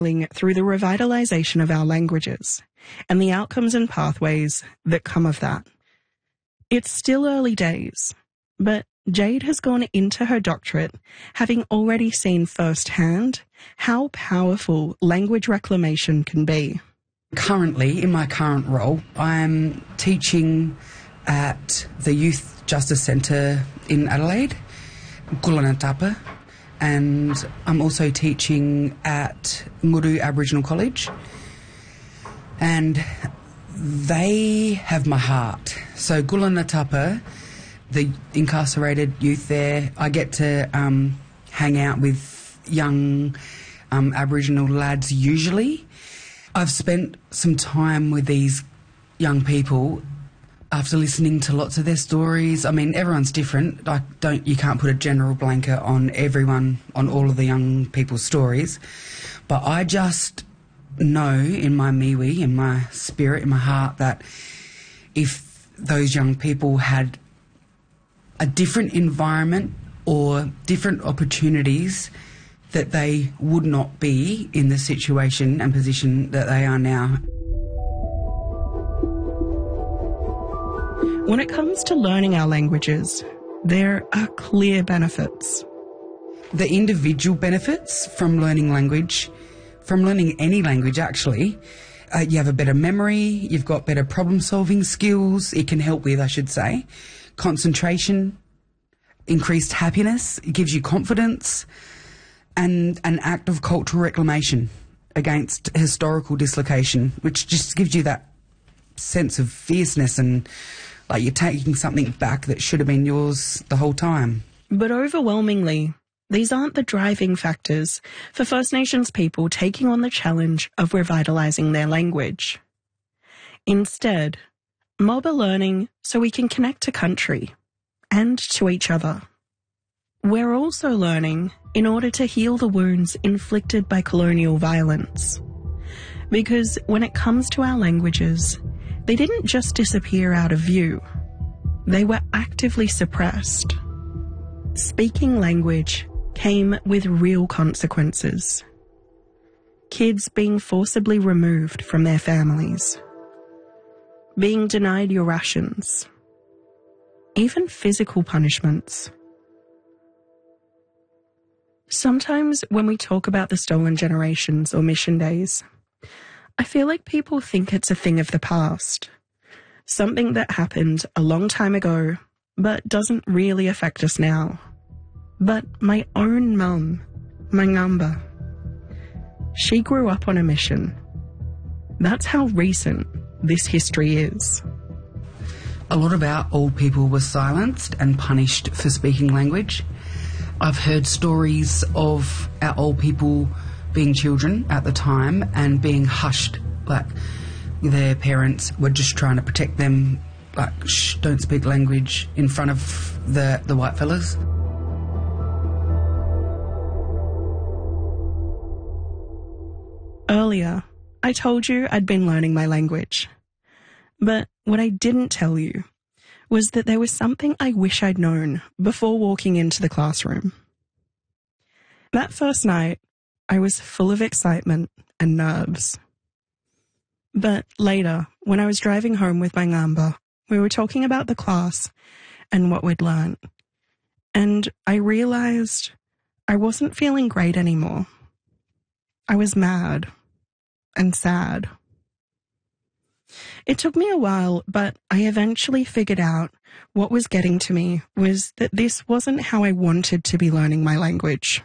through the revitalisation of our languages and the outcomes and pathways that come of that. It's still early days, but Jade has gone into her doctorate having already seen firsthand how powerful language reclamation can be. Currently, in my current role, I'm teaching at the Youth Justice Centre in Adelaide, Gulanatapa, and I'm also teaching at Nguru Aboriginal College. And they have my heart. So Gulanatapa, the incarcerated youth there, I get to hang out with young Aboriginal lads usually. I've spent some time with these young people after listening to lots of their stories. I mean, everyone's different. You can't put a general blanket on everyone, on all of the young people's stories. But I just know in my miwi, in my spirit, in my heart, that if those young people had a different environment or different opportunities, that they would not be in the situation and position that they are now. When it comes to learning our languages, there are clear benefits. The individual benefits from learning language, from learning any language actually, you have a better memory, you've got better problem-solving skills, it can help with, I should say, concentration, increased happiness, it gives you confidence, and an act of cultural reclamation against historical dislocation, which just gives you that sense of fierceness and like you're taking something back that should have been yours the whole time. But overwhelmingly, these aren't the driving factors for First Nations people taking on the challenge of revitalising their language. Instead, mob are learning so we can connect to country and to each other. We're also learning in order to heal the wounds inflicted by colonial violence. Because when it comes to our languages, they didn't just disappear out of view. They were actively suppressed. Speaking language came with real consequences. Kids being forcibly removed from their families. Being denied your rations. Even physical punishments. Sometimes when we talk about the stolen generations or mission days, I feel like people think it's a thing of the past. Something that happened a long time ago, but doesn't really affect us now. But my own mum, my Ngamba, she grew up on a mission. That's how recent this history is. A lot of our old people were silenced and punished for speaking language. I've heard stories of our old people being children at the time and being hushed, like their parents were just trying to protect them, like, shh, don't speak language in front of the white fellas. Earlier, I told you I'd been learning my language. But what I didn't tell you was that there was something I wish I'd known before walking into the classroom. That first night, I was full of excitement and nerves. But later, when I was driving home with my Ngamba, we were talking about the class and what we'd learnt. And I realised I wasn't feeling great anymore. I was mad and sad. It took me a while, but I eventually figured out what was getting to me was that this wasn't how I wanted to be learning my language.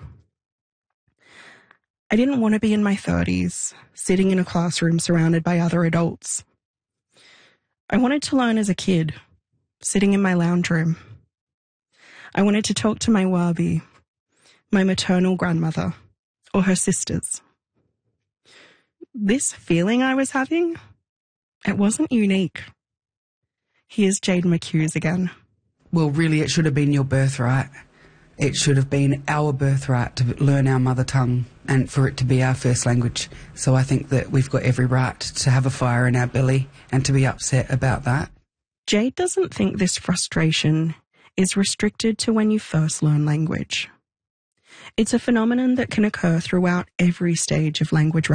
I didn't want to be in my 30s, sitting in a classroom surrounded by other adults. I wanted to learn as a kid, sitting in my lounge room. I wanted to talk to my wabi, my maternal grandmother, or her sisters. This feeling I was having, it wasn't unique. Here's Jade McHughes again. Well, really, it should have been your birthright. It should have been our birthright to learn our mother tongue and for it to be our first language. So I think that we've got every right to have a fire in our belly and to be upset about that. Jade doesn't think this frustration is restricted to when you first learn language. It's a phenomenon that can occur throughout every stage of language